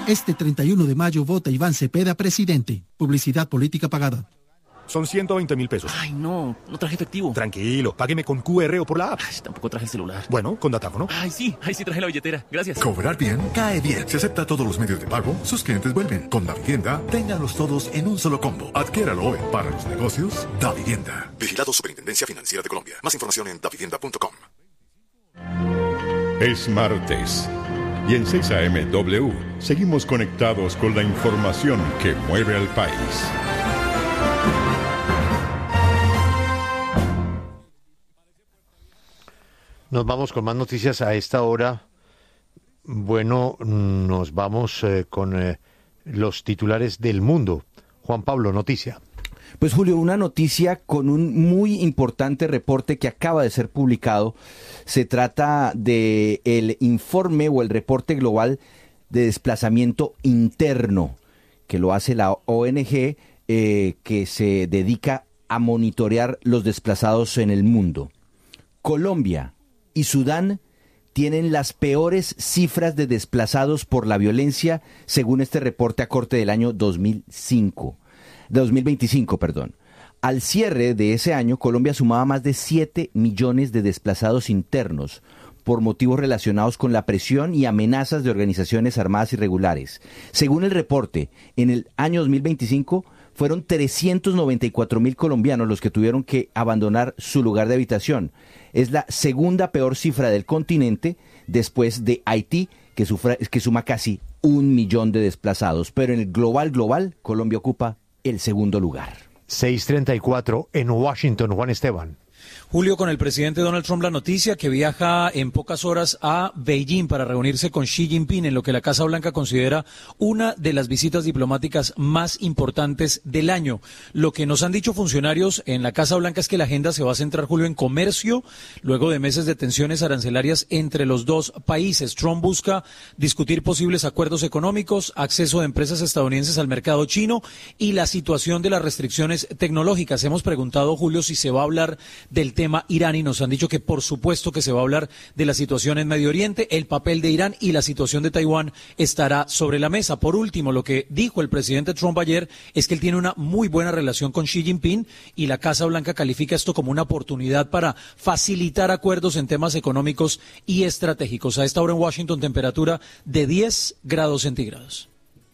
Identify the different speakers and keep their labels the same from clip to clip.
Speaker 1: Este 31 de mayo vota Iván Cepeda presidente. Publicidad política pagada.
Speaker 2: Son 120.000 pesos.
Speaker 3: Ay, no traje efectivo.
Speaker 2: Tranquilo, págueme con QR o por la app.
Speaker 3: Ay, tampoco traje el celular.
Speaker 2: Bueno, con datáfono.
Speaker 3: Ay, sí traje la billetera. Gracias.
Speaker 4: Cobrar bien, cae bien. Si acepta todos los medios de pago, sus clientes vuelven. Con Davivienda, ténganlos todos en un solo combo. Adquiéralo hoy. Para los negocios, Davivienda.
Speaker 5: Vigilado Superintendencia Financiera de Colombia. Más información en davivienda.com.
Speaker 6: Es martes. Y en 6 AM W seguimos conectados con la información que mueve al país.
Speaker 7: Nos vamos con más noticias a esta hora. Bueno, nos vamos con los titulares del mundo. Juan Pablo, noticia.
Speaker 8: Pues Julio, una noticia con un muy importante reporte que acaba de ser publicado. Se trata de el informe o el reporte global de desplazamiento interno, que lo hace la ONG que se dedica a monitorear los desplazados en el mundo. Colombia y Sudán tienen las peores cifras de desplazados por la violencia, según este reporte a corte del año 2025. Al cierre de ese año, Colombia sumaba más de 7 millones de desplazados internos por motivos relacionados con la presión y amenazas de organizaciones armadas irregulares. Según el reporte, en el año 2025 fueron 394.000 colombianos los que tuvieron que abandonar su lugar de habitación. Es la segunda peor cifra del continente después de Haití, que suma casi 1 millón de desplazados. Pero en el global, Colombia ocupa el segundo lugar.
Speaker 7: 6:34 en Washington, Juan Esteban.
Speaker 9: Julio, con el presidente Donald Trump, la noticia que viaja en pocas horas a Beijing para reunirse con Xi Jinping en lo que la Casa Blanca considera una de las visitas diplomáticas más importantes del año. Lo que nos han dicho funcionarios en la Casa Blanca es que la agenda se va a centrar, Julio, en comercio, luego de meses de tensiones arancelarias entre los dos países. Trump busca discutir posibles acuerdos económicos, acceso de empresas estadounidenses al mercado chino y la situación de las restricciones tecnológicas. Hemos preguntado, Julio, si se va a hablar del tema Irán y nos han dicho que por supuesto que se va a hablar de la situación en Medio Oriente, el papel de Irán y la situación de Taiwán estará sobre la mesa. Por último, lo que dijo el presidente Trump ayer es que él tiene una muy buena relación con Xi Jinping y la Casa Blanca califica esto como una oportunidad para facilitar acuerdos en temas económicos y estratégicos. A esta hora en Washington, temperatura de 10 grados centígrados.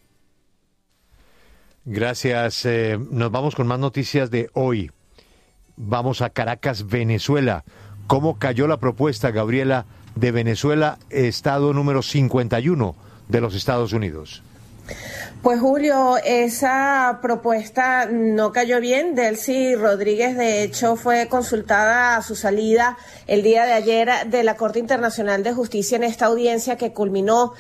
Speaker 7: Gracias. Nos vamos con más noticias de hoy. Vamos a Caracas, Venezuela. ¿Cómo cayó la propuesta, Gabriela, de Venezuela, estado número 51 de los Estados Unidos?
Speaker 10: Pues Julio, esa propuesta no cayó bien. Delcy Rodríguez, de hecho, fue consultada a su salida el día de ayer de la Corte Internacional de Justicia en esta audiencia que culminó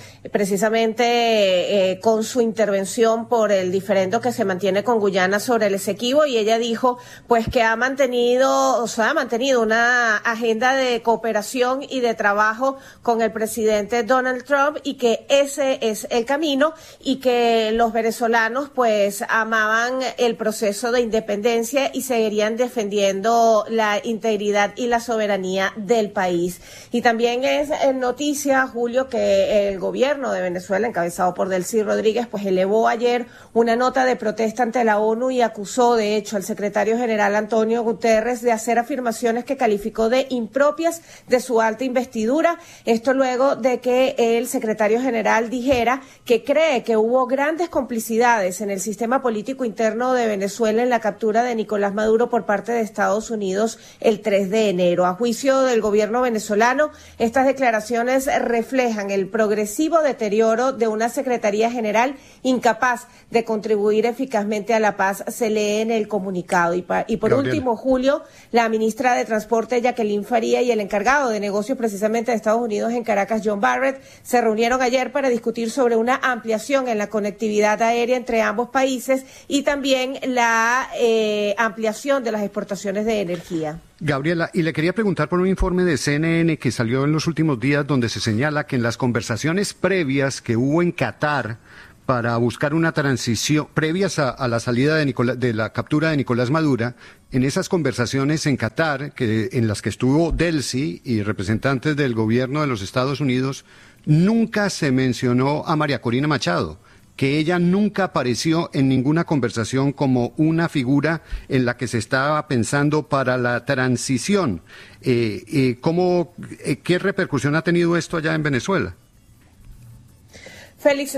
Speaker 10: precisamente con su intervención por el diferendo que se mantiene con Guyana sobre el Esequibo, y ella dijo pues que ha mantenido una agenda de cooperación y de trabajo con el presidente Donald Trump y que ese es el camino y que los venezolanos pues amaban el proceso de independencia y seguirían defendiendo la integridad y la soberanía del país. Y también es noticia, Julio, que el gobierno de Venezuela, encabezado por Delcy Rodríguez, pues elevó ayer una nota de protesta ante la ONU y acusó, de hecho, al secretario general Antonio Guterres de hacer afirmaciones que calificó de impropias de su alta investidura. Esto luego de que el secretario general dijera que cree que hubo grandes complicidades en el sistema político interno de Venezuela en la captura de Nicolás Maduro por parte de Estados Unidos el 3 de enero. A juicio del gobierno venezolano, estas declaraciones reflejan el progresivo deterioro de una Secretaría General incapaz de contribuir eficazmente a la paz, se lee en el comunicado. Y por
Speaker 7: Gabriela.
Speaker 10: último, Julio, la ministra de Transporte, Jacqueline Faría, y el encargado de negocios precisamente de Estados Unidos en Caracas, John Barrett, se reunieron ayer para discutir sobre una ampliación en la conectividad aérea entre ambos países y también la ampliación de las exportaciones de energía.
Speaker 11: Gabriela, y le quería preguntar por un informe de CNN que salió en los últimos días donde se señala que en las conversaciones previas que hubo en Qatar para buscar una transición, previas a la salida de la captura de Nicolás Maduro, en esas conversaciones en Qatar, en las que estuvo Delcy y representantes del gobierno de los Estados Unidos, nunca se mencionó a María Corina Machado, que ella nunca apareció en ninguna conversación como una figura en la que se estaba pensando para la transición. ¿Qué repercusión ha tenido esto allá en Venezuela?
Speaker 10: Félix,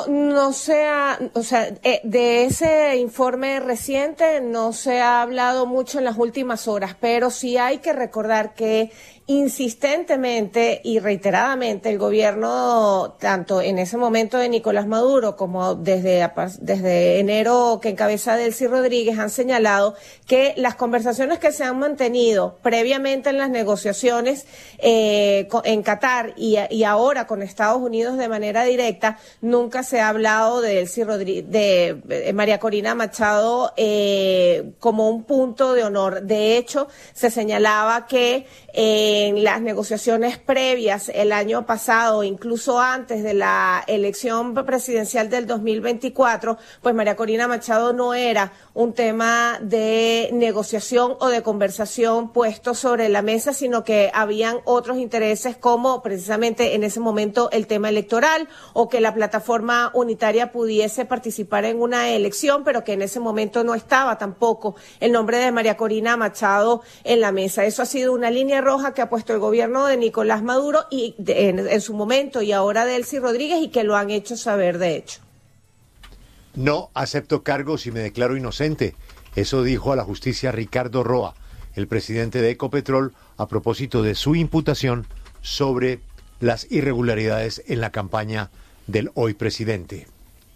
Speaker 10: de ese informe reciente no se ha hablado mucho en las últimas horas, pero sí hay que recordar que insistentemente y reiteradamente el gobierno, tanto en ese momento de Nicolás Maduro como desde enero que encabeza Delcy Rodríguez, han señalado que las conversaciones que se han mantenido previamente en las negociaciones en Qatar y ahora con Estados Unidos de manera directa, nunca se ha hablado de Delcy Rodríguez, de María Corina Machado como un punto de honor. De hecho, se señalaba que en las negociaciones previas el año pasado, incluso antes de la elección presidencial del 2024, pues María Corina Machado no era un tema de negociación o de conversación puesto sobre la mesa, sino que habían otros intereses como precisamente en ese momento el tema electoral o que la plataforma unitaria pudiese participar en una elección, pero que en ese momento no estaba tampoco el nombre de María Corina Machado en la mesa. Eso ha sido una línea roja que ha puesto el gobierno de Nicolás Maduro y en su momento y ahora de Delcy Rodríguez, y que lo han hecho saber de hecho.
Speaker 7: No acepto cargos y me declaro inocente. Eso dijo a la justicia Ricardo Roa, el presidente de Ecopetrol, a propósito de su imputación sobre las irregularidades en la campaña del hoy presidente.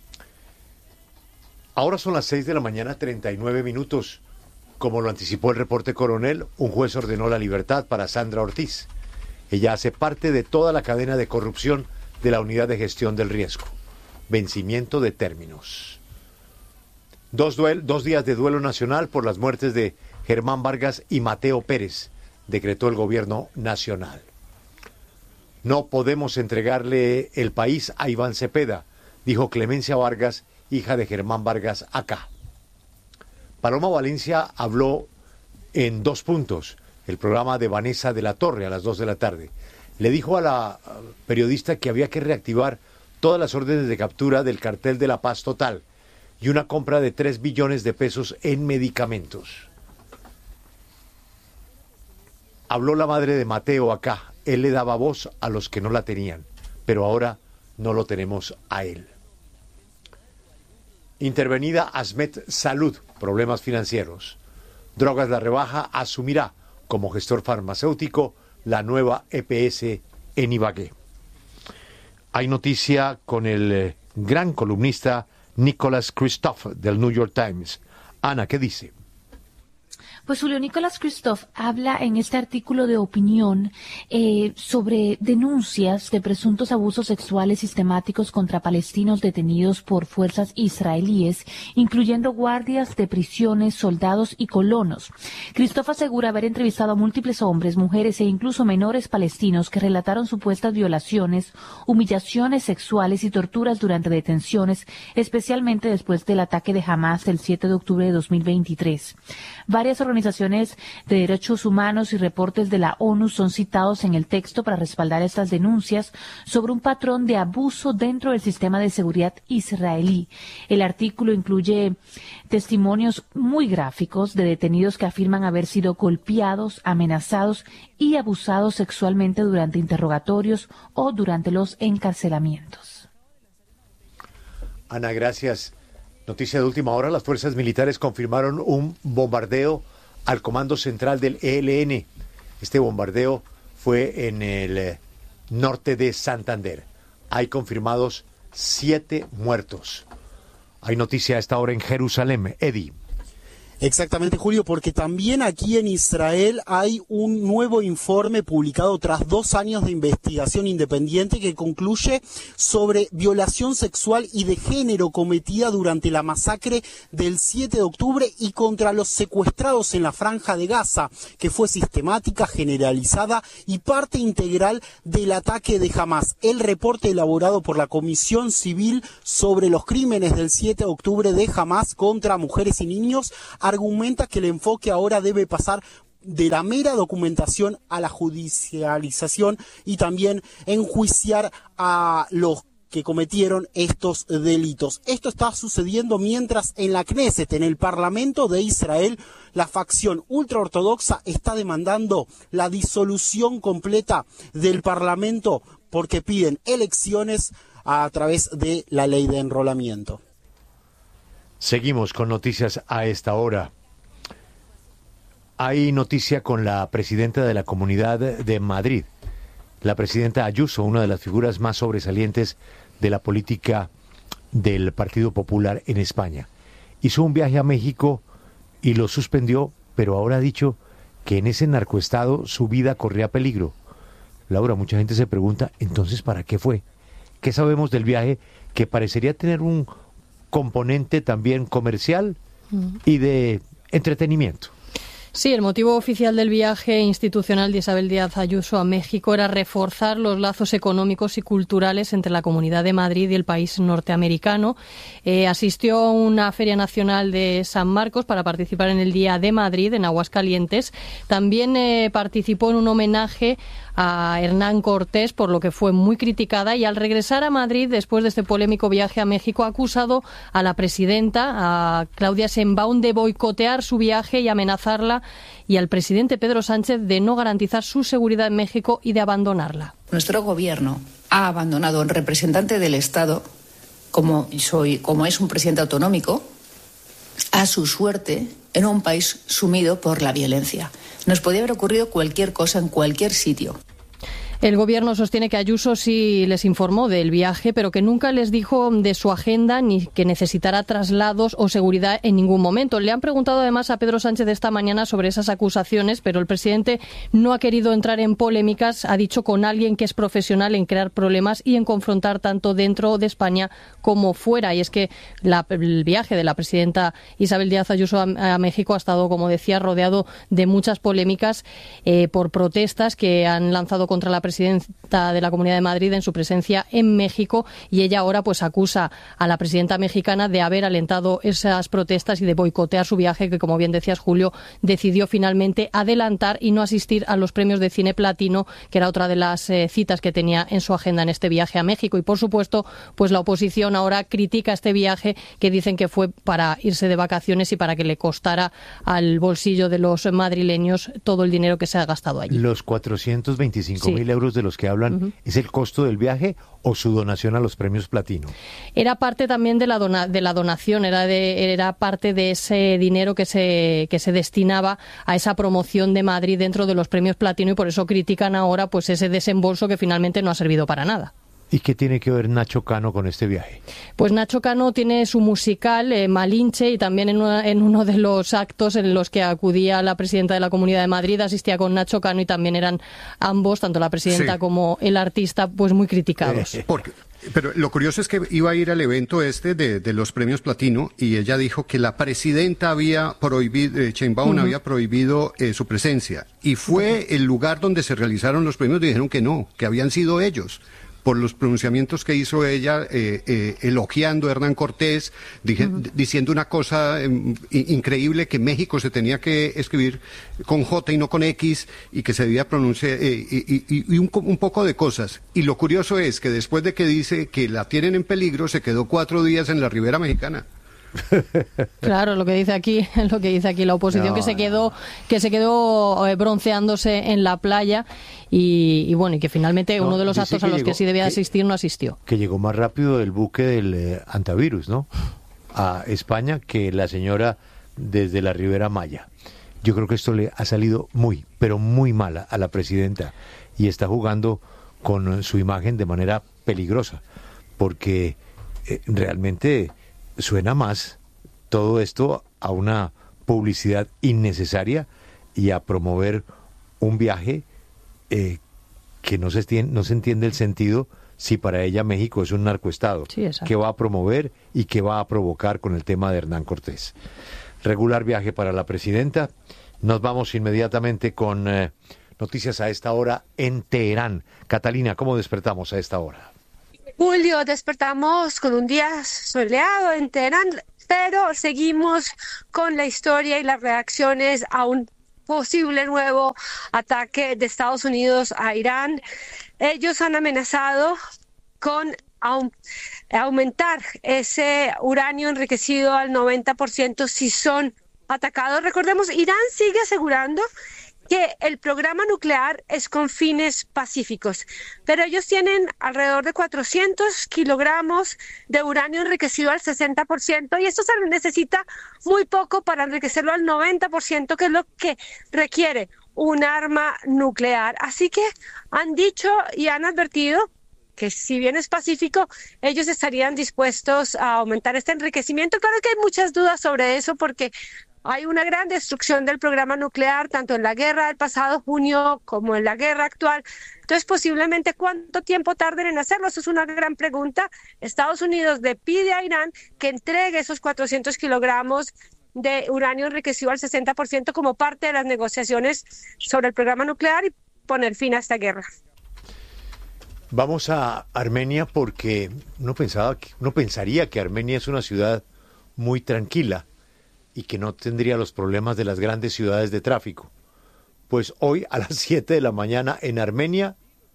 Speaker 7: Ahora son las 6 de la mañana, 39 minutos. Como lo anticipó el reporte Coronel, un juez ordenó la libertad para Sandra Ortiz. Ella hace parte de toda la cadena de corrupción de la Unidad de Gestión del Riesgo. Vencimiento de términos. Dos días de duelo nacional por las muertes de Germán Vargas y Mateo Pérez, decretó el gobierno nacional. No podemos entregarle el país a Iván Cepeda, dijo Clemencia Vargas, hija de Germán Vargas, acá. Paloma Valencia habló en 2 puntos, el programa de Vanessa de la Torre a las 2 de la tarde. Le dijo a la periodista que había que reactivar todas las órdenes de captura del cartel de la Paz Total y una compra de 3 billones de pesos en medicamentos. Habló la madre de Mateo acá. Él le daba voz a los que no la tenían, pero ahora no lo tenemos a él. Intervenida Asmet Salud, problemas financieros. Drogas La Rebaja asumirá como gestor farmacéutico la nueva EPS en Ibagué. Hay noticia con el gran columnista Nicholas Kristof del New York Times. Ana, ¿qué dice?
Speaker 12: Pues Julio, Nicholas Kristof habla en este artículo de opinión sobre denuncias de presuntos abusos sexuales sistemáticos contra palestinos detenidos por fuerzas israelíes, incluyendo guardias de prisiones, soldados y colonos. Kristof asegura haber entrevistado a múltiples hombres, mujeres e incluso menores palestinos que relataron supuestas violaciones, humillaciones sexuales y torturas durante detenciones, especialmente después del ataque de Hamas del 7 de octubre de 2023. Varias organizaciones de derechos humanos y reportes de la ONU son citados en el texto para respaldar estas denuncias sobre un patrón de abuso dentro del sistema de seguridad israelí. El artículo incluye testimonios muy gráficos de detenidos que afirman haber sido golpeados, amenazados y abusados sexualmente durante interrogatorios o durante los encarcelamientos.
Speaker 7: Ana, gracias. Noticia de última hora, las fuerzas militares confirmaron un bombardeo al comando central del ELN. Este bombardeo fue en el norte de Santander. Hay confirmados 7 muertos. Hay noticia a esta hora en Jerusalén. Eddie.
Speaker 13: Exactamente, Julio, porque también aquí en Israel hay un nuevo informe publicado tras 2 años de investigación independiente que concluye sobre violación sexual y de género cometida durante la masacre del 7 de octubre y contra los secuestrados en la Franja de Gaza, que fue sistemática, generalizada y parte integral del ataque de Hamas. El reporte elaborado por la Comisión Civil sobre los crímenes del 7 de octubre de Hamas contra mujeres y niños argumenta que el enfoque ahora debe pasar de la mera documentación a la judicialización y también enjuiciar a los que cometieron estos delitos. Esto está sucediendo mientras en la Knesset, en el Parlamento de Israel, la facción ultraortodoxa está demandando la disolución completa del Parlamento porque piden elecciones a través de la ley de enrolamiento.
Speaker 7: Seguimos con noticias a esta hora. Hay noticia con la presidenta de la Comunidad de Madrid, la presidenta Ayuso, una de las figuras más sobresalientes de la política del Partido Popular en España. Hizo un viaje a México y lo suspendió, pero ahora ha dicho que en ese narcoestado su vida corría peligro. Laura, mucha gente se pregunta, entonces, ¿para qué fue? ¿Qué sabemos del viaje que parecería tener un componente también comercial y de entretenimiento?
Speaker 14: Sí, el motivo oficial del viaje institucional de Isabel Díaz Ayuso a México era reforzar los lazos económicos y culturales entre la Comunidad de Madrid y el país norteamericano. Asistió a una Feria Nacional de San Marcos para participar en el Día de Madrid en Aguascalientes. También participó en un homenaje a Hernán Cortés, por lo que fue muy criticada, y al regresar a Madrid después de este polémico viaje a México ha acusado a la presidenta, a Claudia Sheinbaum, de boicotear su viaje y amenazarla, y al presidente Pedro Sánchez de no garantizar su seguridad en México y de abandonarla.
Speaker 15: Nuestro gobierno ha abandonado a un representante del Estado, como es un presidente autonómico, a su suerte en un país sumido por la violencia. Nos podía haber ocurrido cualquier cosa en cualquier sitio.
Speaker 14: El gobierno sostiene que Ayuso sí les informó del viaje, pero que nunca les dijo de su agenda ni que necesitara traslados o seguridad en ningún momento. Le han preguntado además a Pedro Sánchez esta mañana sobre esas acusaciones, pero el presidente no ha querido entrar en polémicas. Ha dicho con alguien que es profesional en crear problemas y en confrontar tanto dentro de España como fuera. Y es que el viaje de la presidenta Isabel Díaz Ayuso a México ha estado, como decía, rodeado de muchas polémicas por protestas que han lanzado contra la presidenta de la Comunidad de Madrid en su presencia en México, y ella ahora pues acusa a la presidenta mexicana de haber alentado esas protestas y de boicotear su viaje, que, como bien decías, Julio, decidió finalmente adelantar y no asistir a los premios de cine platino, que era otra de las citas que tenía en su agenda en este viaje a México. Y por supuesto, pues la oposición ahora critica este viaje, que dicen que fue para irse de vacaciones y para que le costara al bolsillo de los madrileños todo el dinero que se ha gastado allí.
Speaker 7: Los 425.000 euros de los que hablan, ¿es el costo del viaje o su donación a los premios platino?
Speaker 14: Era parte también de la donación, era parte de ese dinero que se destinaba a esa promoción de Madrid dentro de los premios platino, y por eso critican ahora pues ese desembolso que finalmente no ha servido para nada.
Speaker 7: ¿Y qué tiene que ver Nacho Cano con este viaje?
Speaker 14: Pues Nacho Cano tiene su musical Malinche, y también en uno de los actos en los que acudía la presidenta de la Comunidad de Madrid asistía con Nacho Cano, y también eran ambos, tanto la presidenta como el artista, pues muy criticados.
Speaker 11: Pero lo curioso es que iba a ir al evento de los premios platino, y ella dijo que la presidenta había prohibido, Sheinbaum había prohibido su presencia, y fue el lugar donde se realizaron los premios, dijeron que no, que habían sido ellos, por los pronunciamientos que hizo ella elogiando a Hernán Cortés, diciendo una cosa increíble, que México se tenía que escribir con J y no con X, y que se debía pronunciar, y un poco de cosas. Y lo curioso es que después de que dice que la tienen en peligro, se quedó 4 días en la Ribera Mexicana.
Speaker 14: Claro, lo que dice aquí la oposición, que se quedó bronceándose en la playa, y bueno, y que finalmente uno de los actos a los que sí debía asistir no asistió.
Speaker 7: Que llegó más rápido el buque del antivirus, ¿no?, a España, que la señora desde la Ribera Maya. Yo creo que esto le ha salido muy, pero muy mal a la presidenta, y está jugando con su imagen de manera peligrosa, porque realmente suena más todo esto a una publicidad innecesaria y a promover un viaje que no se entiende el sentido, si para ella México es un narcoestado. Sí, ¿qué va a promover y qué va a provocar con el tema de Hernán Cortés? Regular viaje para la presidenta. Nos vamos inmediatamente con noticias a esta hora en Teherán. Catalina, ¿cómo despertamos a esta hora?
Speaker 16: Julio, despertamos con un día soleado en Teherán, pero seguimos con la historia y las reacciones a un posible nuevo ataque de Estados Unidos a Irán. Ellos han amenazado con aumentar ese uranio enriquecido al 90% si son atacados. Recordemos, Irán sigue asegurando que el programa nuclear es con fines pacíficos, pero ellos tienen alrededor de 400 kilogramos de uranio enriquecido al 60% y esto se necesita muy poco para enriquecerlo al 90%, que es lo que requiere un arma nuclear. Así que han dicho y han advertido que si bien es pacífico, ellos estarían dispuestos a aumentar este enriquecimiento. Claro que hay muchas dudas sobre eso porque hay una gran destrucción del programa nuclear, tanto en la guerra del pasado junio como en la guerra actual. Entonces, posiblemente, ¿cuánto tiempo tarden en hacerlo? Eso es una gran pregunta. Estados Unidos le pide a Irán que entregue esos 400 kilogramos de uranio enriquecido al 60% como parte de las negociaciones sobre el programa nuclear y poner fin a esta guerra.
Speaker 7: Vamos a Armenia porque uno pensaría que Armenia es una ciudad muy tranquila y que no tendría los problemas de las grandes ciudades de tráfico. Pues hoy a las 7 de la mañana en Armenia,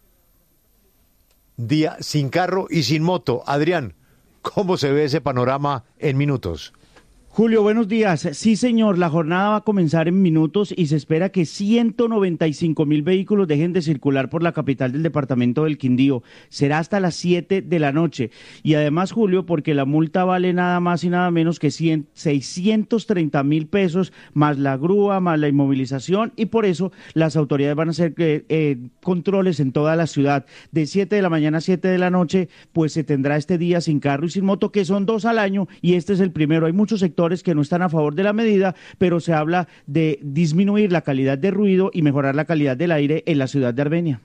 Speaker 7: día sin carro y sin moto. Adrián, ¿cómo se ve ese panorama en minutos?
Speaker 17: Julio, buenos días. Sí, señor, la jornada va a comenzar en minutos y se espera que 195.000 vehículos dejen de circular por la capital del departamento del Quindío. Será hasta las 7 de la noche. Y además, Julio, porque la multa vale nada más y nada menos que 630.000 pesos, más la grúa, más la inmovilización, y por eso las autoridades van a hacer controles en toda la ciudad. De 7 de la mañana a 7 de la noche, pues se tendrá este día sin carro y sin moto, que son 2 al año, y este es el primero. Hay muchos sectores que no están a favor de la medida, pero se habla de disminuir la calidad de ruido y mejorar la calidad del aire en la ciudad de Armenia.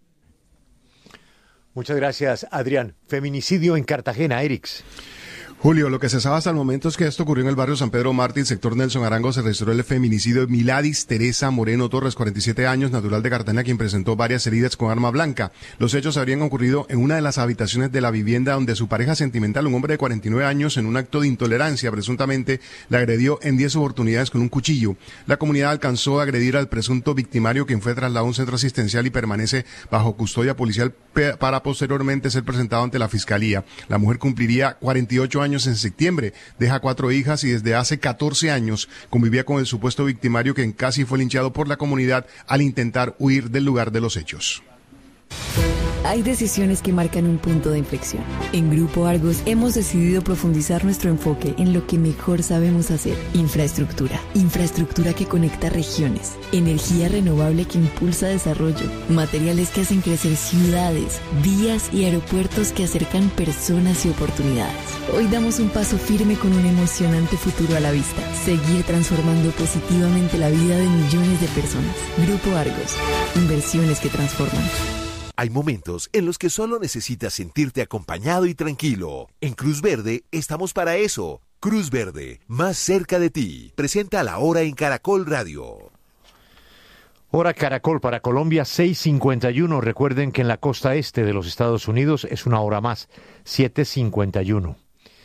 Speaker 7: Muchas gracias, Adrián. Feminicidio en Cartagena, Erix.
Speaker 18: Julio, lo que se sabe hasta el momento es que esto ocurrió en el barrio San Pedro Mártir, sector Nelson Arango. Se registró el feminicidio de Miladis Teresa Moreno Torres, 47 años, natural de Cartagena, quien presentó varias heridas con arma blanca. Los hechos habrían ocurrido en una de las habitaciones de la vivienda donde su pareja sentimental, un hombre de 49 años, en un acto de intolerancia, presuntamente la agredió en 10 oportunidades con un cuchillo. La comunidad alcanzó a agredir al presunto victimario, quien fue trasladado a un centro asistencial y permanece bajo custodia policial para posteriormente ser presentado ante la fiscalía. La mujer cumpliría 48 años en septiembre, deja 4 hijas y desde hace 14 años convivía con el supuesto victimario, quien casi fue linchado por la comunidad al intentar huir del lugar de los hechos.
Speaker 19: Hay decisiones que marcan un punto de inflexión. En Grupo Argos hemos decidido profundizar nuestro enfoque en lo que mejor sabemos hacer: infraestructura. Infraestructura que conecta regiones, energía renovable que impulsa desarrollo, materiales que hacen crecer ciudades, vías y aeropuertos que acercan personas y oportunidades. Hoy damos un paso firme con un emocionante futuro a la vista: seguir transformando positivamente la vida de millones de personas. Grupo Argos, inversiones que transforman.
Speaker 20: Hay momentos en los que solo necesitas sentirte acompañado y tranquilo. En Cruz Verde estamos para eso. Cruz Verde, más cerca de ti. Presenta la hora en Caracol Radio.
Speaker 7: Hora Caracol para Colombia, 6:51. Recuerden que en la costa este de los Estados Unidos es una hora más, 7:51.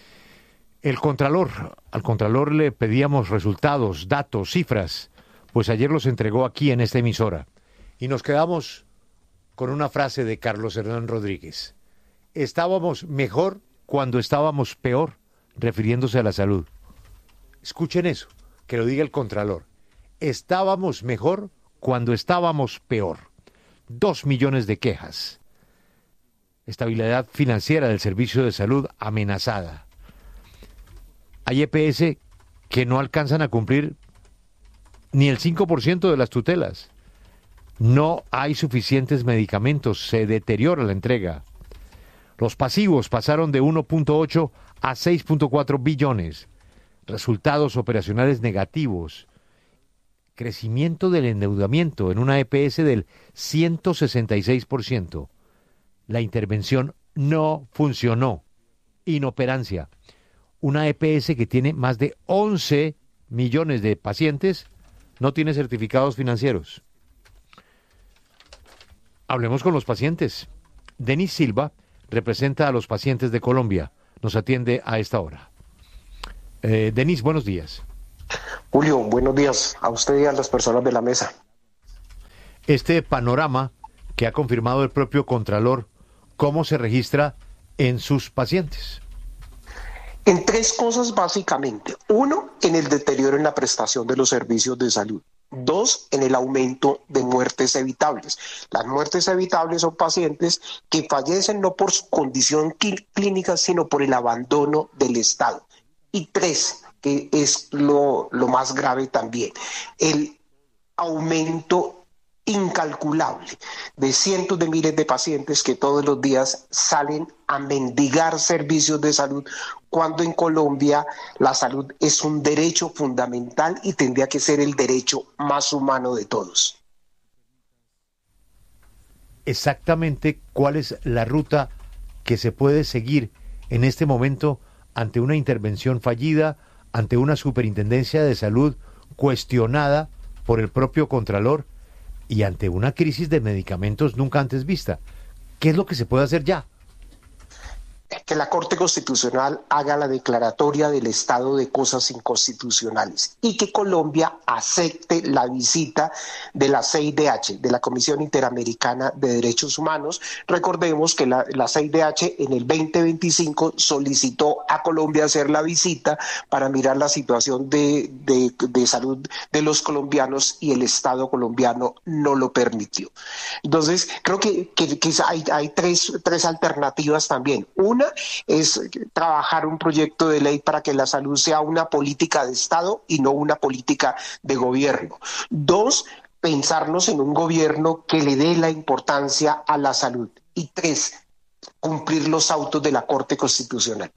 Speaker 7: Al Contralor le pedíamos resultados, datos, cifras, pues ayer los entregó aquí en esta emisora. Y nos quedamos con una frase de Carlos Hernán Rodríguez: estábamos mejor cuando estábamos peor, refiriéndose a la salud. Escuchen eso, que lo diga el Contralor. Estábamos mejor cuando estábamos peor. 2 millones de quejas. Estabilidad financiera del servicio de salud amenazada. Hay EPS que no alcanzan a cumplir ni el 5% de las tutelas. No hay suficientes medicamentos, se deteriora la entrega. Los pasivos pasaron de 1.8 a 6.4 billones. Resultados operacionales negativos. Crecimiento del endeudamiento en una EPS del 166%. La intervención no funcionó. Inoperancia. Una EPS que tiene más de 11 millones de pacientes no tiene certificados financieros. Hablemos con los pacientes. Denis Silva representa a los pacientes de Colombia. Nos atiende a esta hora. Denis, buenos días.
Speaker 21: Julio, buenos días a usted y a las personas de la mesa.
Speaker 7: Este panorama que ha confirmado el propio Contralor, ¿cómo se registra en sus pacientes?
Speaker 21: En tres cosas básicamente. Uno, en el deterioro en la prestación de los servicios de salud. Dos, en el aumento de muertes evitables. Las muertes evitables son pacientes que fallecen no por su condición clínica, sino por el abandono del Estado. Y tres, que es lo más grave también, el aumento incalculable de cientos de miles de pacientes que todos los días salen a mendigar servicios de salud, cuando en Colombia la salud es un derecho fundamental y tendría que ser el derecho más humano de todos.
Speaker 7: Exactamente, ¿cuál es la ruta que se puede seguir en este momento ante una intervención fallida, ante una superintendencia de salud cuestionada por el propio Contralor y ante una crisis de medicamentos nunca antes vista? ¿Qué es lo que se puede hacer ya?
Speaker 21: Que la Corte Constitucional haga la declaratoria del estado de cosas inconstitucionales y que Colombia acepte la visita de la CIDH, de la Comisión Interamericana de Derechos Humanos. Recordemos que la CIDH en el 2025 solicitó a Colombia hacer la visita para mirar la situación de salud de los colombianos y el Estado colombiano no lo permitió. Entonces, creo que hay tres alternativas también. Una es trabajar un proyecto de ley para que la salud sea una política de Estado y no una política de gobierno. Dos, pensarnos en un gobierno que le dé la importancia a la salud. Y tres, cumplir los autos de la Corte Constitucional.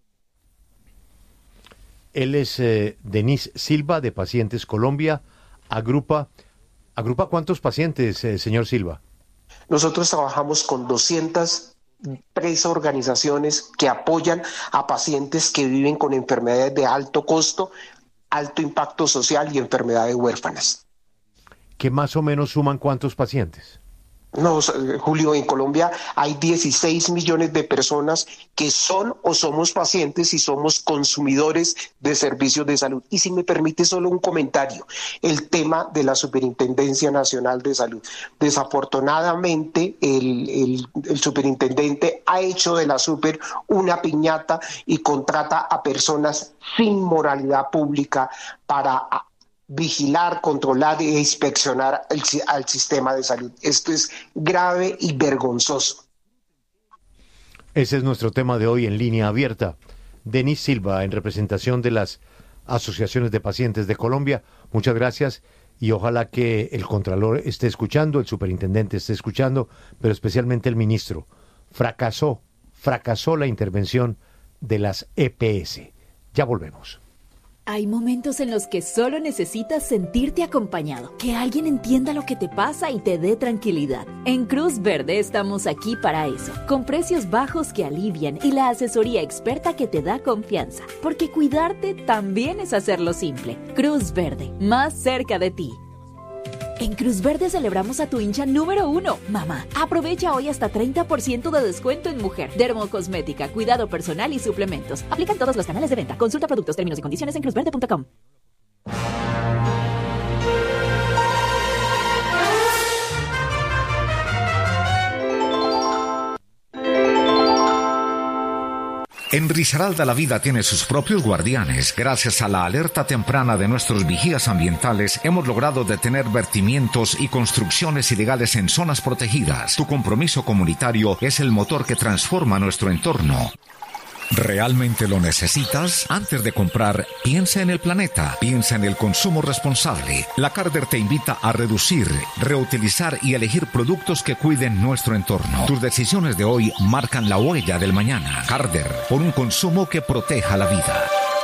Speaker 7: Él es Denis Silva, de Pacientes Colombia. ¿Agrupa cuántos pacientes, señor Silva?
Speaker 21: Nosotros trabajamos con 203 organizaciones que apoyan a pacientes que viven con enfermedades de alto costo, alto impacto social y enfermedades huérfanas.
Speaker 7: ¿Qué más o menos suman cuántos pacientes?
Speaker 21: No, Julio, en Colombia hay 16 millones de personas que son o somos pacientes y somos consumidores de servicios de salud. Y si me permite solo un comentario, el tema de la Superintendencia Nacional de Salud. Desafortunadamente, el superintendente ha hecho de la super una piñata y contrata a personas sin moralidad pública para vigilar, controlar e inspeccionar al sistema de salud. Esto es grave y vergonzoso.
Speaker 7: Ese es nuestro tema de hoy en Línea Abierta. Denis Silva, en representación de las asociaciones de pacientes de Colombia, muchas gracias y ojalá que el Contralor esté escuchando, el superintendente esté escuchando, pero especialmente el ministro. Fracasó la intervención de las EPS. Ya volvemos.
Speaker 22: Hay momentos en los que solo necesitas sentirte acompañado, que alguien entienda lo que te pasa y te dé tranquilidad. En Cruz Verde estamos aquí para eso, con precios bajos que alivian y la asesoría experta que te da confianza, porque cuidarte también es hacerlo simple. Cruz Verde, más cerca de ti. En Cruz Verde celebramos a tu hincha número 1, mamá. Aprovecha hoy hasta 30% de descuento en mujer, dermocosmética, cuidado personal y suplementos. Aplican todos los canales de venta. Consulta productos, términos y condiciones en cruzverde.com.
Speaker 23: En Risaralda la vida tiene sus propios guardianes. Gracias a la alerta temprana de nuestros vigías ambientales, hemos logrado detener vertimientos y construcciones ilegales en zonas protegidas. Tu compromiso comunitario es el motor que transforma nuestro entorno. ¿Realmente lo necesitas? Antes de comprar, piensa en el planeta, piensa en el consumo responsable. La Carder te invita a reducir, reutilizar y elegir productos que cuiden nuestro entorno. Tus decisiones de hoy marcan la huella del mañana. Carder, por un consumo que proteja la vida.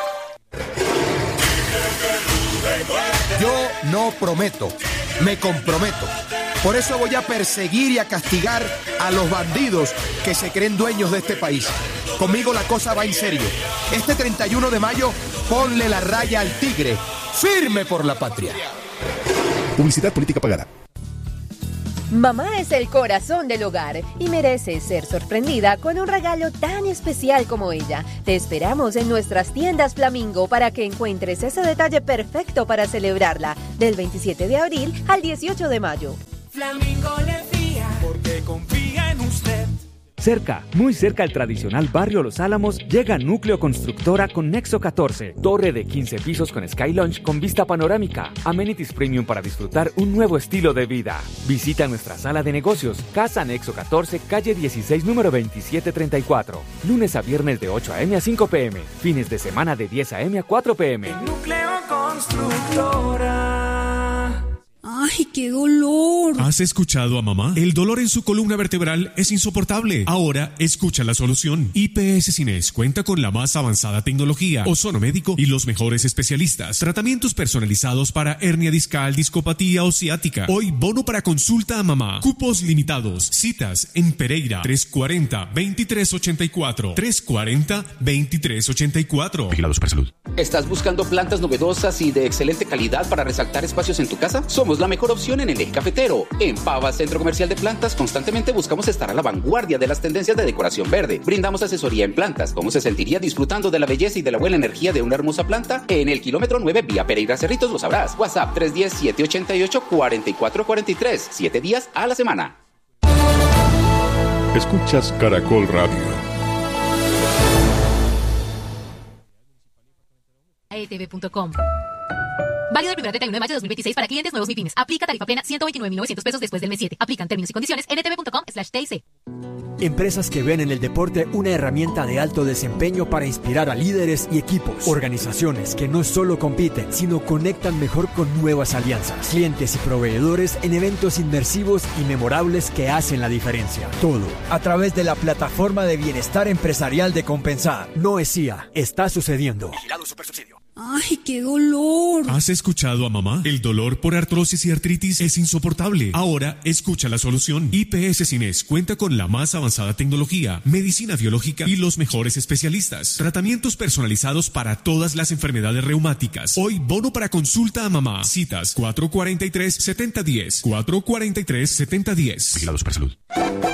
Speaker 24: Yo no prometo, me comprometo. Por eso voy a perseguir y a castigar a los bandidos que se creen dueños de este país. Conmigo la cosa va en serio. Este 31 de mayo, ponle la raya al tigre. Firme por la patria.
Speaker 2: Publicidad política pagada.
Speaker 1: Mamá es el corazón del hogar y merece ser sorprendida con un regalo tan especial como ella. Te esperamos en nuestras tiendas Flamingo para que encuentres ese detalle perfecto para celebrarla del 27 de abril al 18 de mayo.
Speaker 3: Flamingo le fía porque confía en usted.
Speaker 4: Cerca, muy cerca al tradicional barrio Los Álamos, llega Núcleo Constructora con Nexo 14, torre de 15 pisos con Sky Lounge con vista panorámica, amenities premium para disfrutar un nuevo estilo de vida. Visita nuestra sala de negocios, Casa Nexo 14, calle 16, número 2734, lunes a viernes de 8 a.m. a 5 p.m., fines de semana de 10 a.m. a 4 p.m.
Speaker 3: Núcleo Constructora.
Speaker 5: ¡Ay, qué dolor!
Speaker 25: ¿Has escuchado a mamá? El dolor en su columna vertebral es insoportable. Ahora escucha la solución. IPS Cines cuenta con la más avanzada tecnología, ozonomédico y los mejores especialistas. Tratamientos personalizados para hernia discal, discopatía o ciática. Hoy bono para consulta a mamá. Cupos limitados. Citas en Pereira 340-2384. 340-2384.
Speaker 26: Vigilado Supersalud. ¿Estás buscando plantas novedosas y de excelente calidad para resaltar espacios en tu casa? Somos la mejor opción en el eje cafetero. En Pava, Centro Comercial de Plantas, constantemente buscamos estar a la vanguardia de las tendencias de decoración verde. Brindamos asesoría en plantas. ¿Cómo se sentiría disfrutando de la belleza y de la buena energía de una hermosa planta? En el kilómetro 9, vía Pereira Cerritos, lo sabrás. WhatsApp 310-788-4443. 7 días a la semana.
Speaker 6: Escuchas Caracol Radio.
Speaker 27: aetv.com. Válido del 1 al 31 de mayo de 2026 para clientes nuevos MIPYMES. Aplica tarifa plena 129.900 pesos después del mes 7. Aplican términos y condiciones en etv.com/TIC.
Speaker 28: Empresas que ven en el deporte una herramienta de alto desempeño para inspirar a líderes y equipos. Organizaciones que no solo compiten, sino conectan mejor con nuevas alianzas. Clientes y proveedores en eventos inmersivos y memorables que hacen la diferencia. Todo a través de la plataforma de bienestar empresarial de Compensar. No es IA, está sucediendo.
Speaker 5: Vigilado Supersubsidio. ¡Ay, qué dolor!
Speaker 25: ¿Has escuchado a mamá? El dolor por artrosis y artritis es insoportable. Ahora escucha la solución. IPS Cines cuenta con la más avanzada tecnología, medicina biológica y los mejores especialistas. Tratamientos personalizados para todas las enfermedades reumáticas. Hoy bono para consulta a mamá. Citas 443-7010. 443-7010.
Speaker 26: Vigilado Supersalud.